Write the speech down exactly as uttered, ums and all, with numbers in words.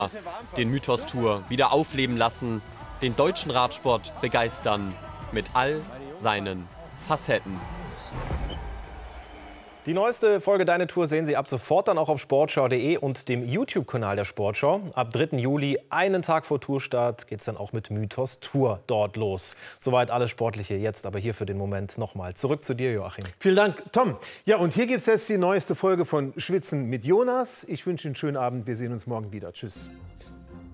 Den Mythos Tour wieder aufleben lassen, den deutschen Radsport begeistern mit all seinen Facetten. Die neueste Folge Deine Tour sehen Sie ab sofort dann auch auf sportschau punkt de und dem YouTube-Kanal der Sportschau. Ab dritten Juli, einen Tag vor Tourstart, geht es dann auch mit Mythos Tour dort los. Soweit alles Sportliche jetzt, aber hier für den Moment nochmal zurück zu dir, Joachim. Vielen Dank, Tom. Ja, und hier gibt es jetzt die neueste Folge von Schwitzen mit Jonas. Ich wünsche Ihnen einen schönen Abend. Wir sehen uns morgen wieder. Tschüss.